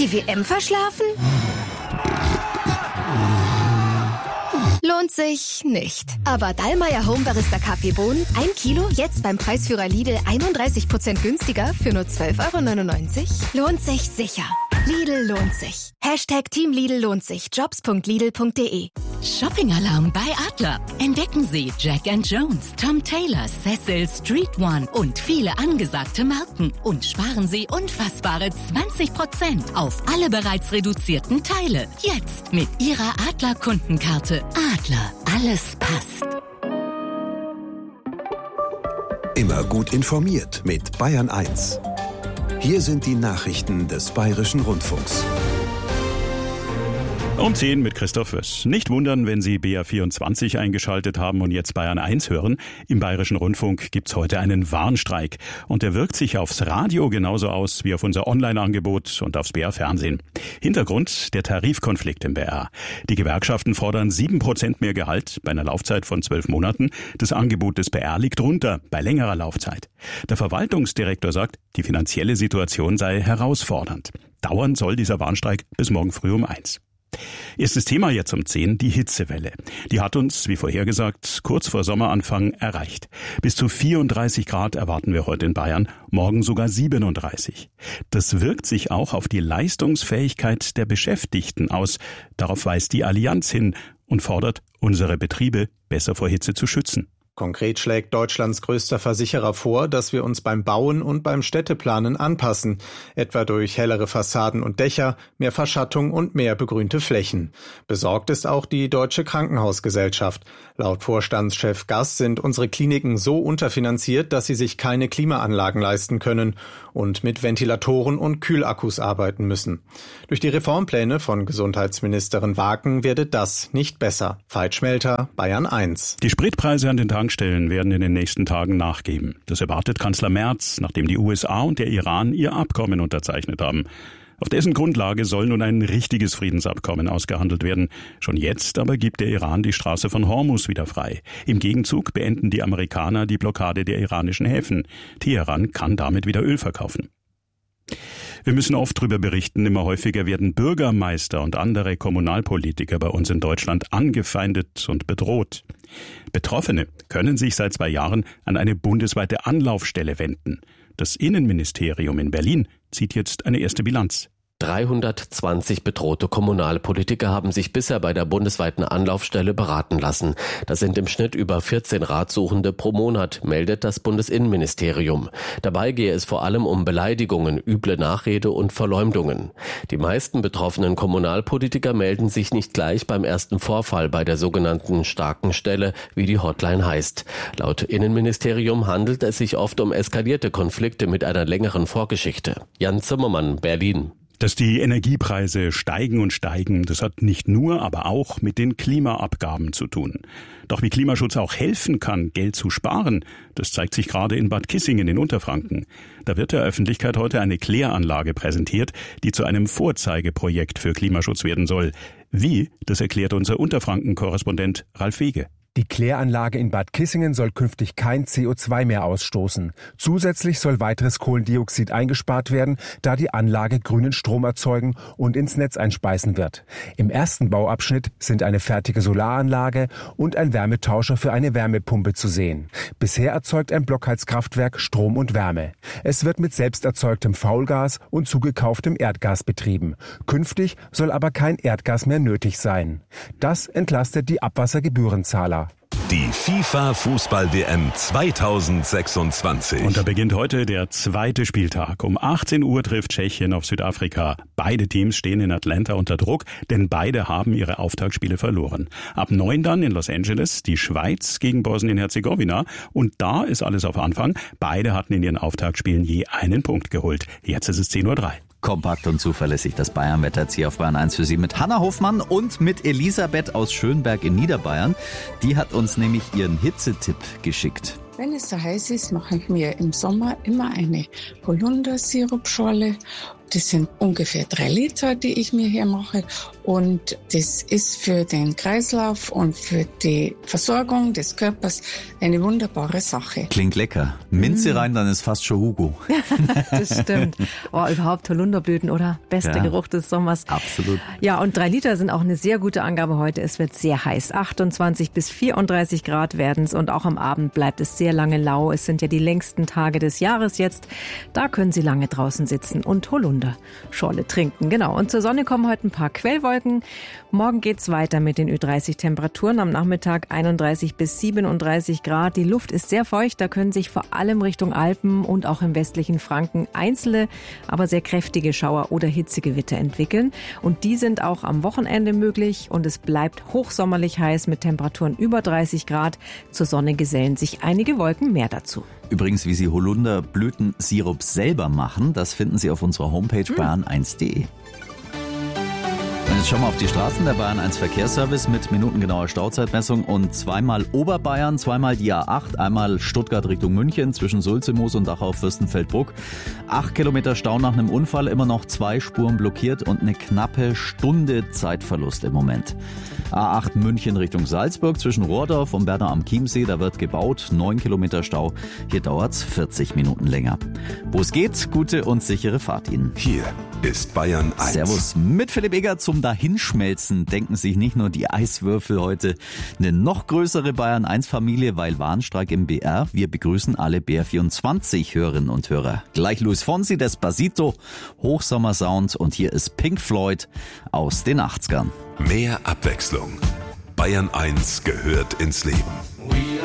Die WM verschlafen? Lohnt sich nicht. Aber Dallmayr Home Barista Kaffeebohnen, 1 Kilo, jetzt beim Preisführer Lidl 31% günstiger für nur 12,99 €? Lohnt sich sicher. Lidl lohnt sich. Team Lidl lohnt sich. Jobs.lidl.de. Shopping-Alarm bei Adler. Entdecken Sie Jack & Jones, Tom Taylor, Cecil, Street One und viele angesagte Marken. Und sparen Sie unfassbare 20% auf alle bereits reduzierten Teile. Jetzt mit Ihrer Adler-Kundenkarte. Adler, alles passt. Immer gut informiert mit Bayern 1. Hier sind die Nachrichten des Bayerischen Rundfunks. Um 10 mit Christoph Wöss. Nicht wundern, wenn Sie BR24 eingeschaltet haben und jetzt Bayern 1 hören. Im Bayerischen Rundfunk gibt's heute einen Warnstreik. Und der wirkt sich aufs Radio genauso aus wie auf unser Online-Angebot und aufs BR-Fernsehen. Hintergrund: der Tarifkonflikt im BR. Die Gewerkschaften fordern 7% mehr Gehalt bei einer Laufzeit von 12 Monaten. Das Angebot des BR liegt drunter bei längerer Laufzeit. Der Verwaltungsdirektor sagt, die finanzielle Situation sei herausfordernd. Dauern soll dieser Warnstreik bis morgen früh um 1. Erstes Thema jetzt um 10, die Hitzewelle. Die hat uns, wie vorhergesagt, kurz vor Sommeranfang erreicht. Bis zu 34 Grad erwarten wir heute in Bayern, morgen sogar 37. Das wirkt sich auch auf die Leistungsfähigkeit der Beschäftigten aus. Darauf weist die Allianz hin und fordert, unsere Betriebe besser vor Hitze zu schützen. Konkret schlägt Deutschlands größter Versicherer vor, dass wir uns beim Bauen und beim Städteplanen anpassen, etwa durch hellere Fassaden und Dächer, mehr Verschattung und mehr begrünte Flächen. Besorgt ist auch die Deutsche Krankenhausgesellschaft. Laut Vorstandschef Gass sind unsere Kliniken so unterfinanziert, dass sie sich keine Klimaanlagen leisten können und mit Ventilatoren und Kühlakkus arbeiten müssen. Durch die Reformpläne von Gesundheitsministerin Waken werde das nicht besser. Veit Schmelter, Bayern 1. Die Spritpreise an den Tankstellen werden in den nächsten Tagen nachgeben. Das erwartet Kanzler Merz, nachdem die USA und der Iran ihr Abkommen unterzeichnet haben. Auf dessen Grundlage soll nun ein richtiges Friedensabkommen ausgehandelt werden. Schon jetzt aber gibt der Iran die Straße von Hormuz wieder frei. Im Gegenzug beenden die Amerikaner die Blockade der iranischen Häfen. Teheran kann damit wieder Öl verkaufen. Wir müssen oft darüber berichten, immer häufiger werden Bürgermeister und andere Kommunalpolitiker bei uns in Deutschland angefeindet und bedroht. Betroffene können sich seit 2 Jahren an eine bundesweite Anlaufstelle wenden. Das Innenministerium in Berlin zieht jetzt eine erste Bilanz. 320 bedrohte Kommunalpolitiker haben sich bisher bei der bundesweiten Anlaufstelle beraten lassen. Das sind im Schnitt über 14 Ratsuchende pro Monat, meldet das Bundesinnenministerium. Dabei gehe es vor allem um Beleidigungen, üble Nachrede und Verleumdungen. Die meisten betroffenen Kommunalpolitiker melden sich nicht gleich beim ersten Vorfall bei der sogenannten starken Stelle, wie die Hotline heißt. Laut Innenministerium handelt es sich oft um eskalierte Konflikte mit einer längeren Vorgeschichte. Jan Zimmermann, Berlin. Dass die Energiepreise steigen und steigen, das hat nicht nur, aber auch mit den Klimaabgaben zu tun. Doch wie Klimaschutz auch helfen kann, Geld zu sparen, das zeigt sich gerade in Bad Kissingen in Unterfranken. Da wird der Öffentlichkeit heute eine Kläranlage präsentiert, die zu einem Vorzeigeprojekt für Klimaschutz werden soll. Wie, das erklärt unser Unterfranken-Korrespondent Ralf Wege. Die Kläranlage in Bad Kissingen soll künftig kein CO2 mehr ausstoßen. Zusätzlich soll weiteres Kohlendioxid eingespart werden, da die Anlage grünen Strom erzeugen und ins Netz einspeisen wird. Im ersten Bauabschnitt sind eine fertige Solaranlage und ein Wärmetauscher für eine Wärmepumpe zu sehen. Bisher erzeugt ein Blockheizkraftwerk Strom und Wärme. Es wird mit selbst erzeugtem Faulgas und zugekauftem Erdgas betrieben. Künftig soll aber kein Erdgas mehr nötig sein. Das entlastet die Abwassergebührenzahler. Die FIFA-Fußball-WM 2026. Und da beginnt heute der 2. Spieltag. Um 18 Uhr trifft Tschechien auf Südafrika. Beide Teams stehen in Atlanta unter Druck, denn beide haben ihre Auftaktspiele verloren. Ab 9 dann in Los Angeles die Schweiz gegen Bosnien-Herzegowina. Und da ist alles auf Anfang. Beide hatten in ihren Auftaktspielen je einen Punkt geholt. Jetzt ist es 10:03 Uhr. Kompakt und zuverlässig das Bayern-Wetter jetzt hier auf Bayern 1 für Sie mit Hanna Hofmann und mit Elisabeth aus Schönberg in Niederbayern. Die hat uns nämlich ihren Hitzetipp geschickt. Wenn es so heiß ist, mache ich mir im Sommer immer eine Holundersirupschorle. Das sind ungefähr 3 Liter, die ich mir hier mache. Und das ist für den Kreislauf und für die Versorgung des Körpers eine wunderbare Sache. Klingt lecker. Minze rein, dann ist fast schon Hugo. Das stimmt. Oh, überhaupt Holunderblüten, oder? Bester Geruch des Sommers. Absolut. Ja, und 3 Liter sind auch eine sehr gute Angabe heute. Es wird sehr heiß. 28 bis 34 Grad werden es und auch am Abend bleibt es sehr lange lau. Es sind ja die längsten Tage des Jahres jetzt. Da können Sie lange draußen sitzen und Holunderschorle trinken. Genau. Und zur Sonne kommen heute ein paar Quellwolken. Morgen geht's weiter mit den Ü30-Temperaturen. Am Nachmittag 31 bis 37 Grad. Die Luft ist sehr feucht. Da können sich vor allem Richtung Alpen und auch im westlichen Franken einzelne, aber sehr kräftige Schauer oder Hitzegewitter entwickeln. Und die sind auch am Wochenende möglich. Und es bleibt hochsommerlich heiß mit Temperaturen über 30 Grad. Zur Sonne gesellen sich einige Wolken mehr dazu. Übrigens, wie Sie Holunderblütensirup selber machen, das finden Sie auf unserer Homepage bayern1.de. Und jetzt schauen wir auf die Straßen. Der Bayern 1 Verkehrsservice mit minutengenauer Stauzeitmessung und zweimal Oberbayern, zweimal die A8, einmal Stuttgart Richtung München zwischen Sulzemoos und Dachau-Fürstenfeldbruck. 8 Kilometer Stau nach einem Unfall, immer noch 2 Spuren blockiert und eine knappe Stunde Zeitverlust im Moment. A8 München Richtung Salzburg zwischen Rohrdorf und Berner am Chiemsee, da wird gebaut, 9 Kilometer Stau. Hier dauert's 40 Minuten länger. Wo es geht, gute und sichere Fahrt Ihnen. Hier ist Bayern 1. Servus mit Philipp Egger zum Dahinschmelzen. Denken sich nicht nur die Eiswürfel heute eine noch größere Bayern 1 Familie, weil Warnstreik im BR. Wir begrüßen alle BR24 Hörerinnen und Hörer. Gleich Luis Fonsi, Despacito, Hochsommersound und hier ist Pink Floyd aus den 80ern. Mehr Abwechslung. Bayern 1 gehört ins Leben.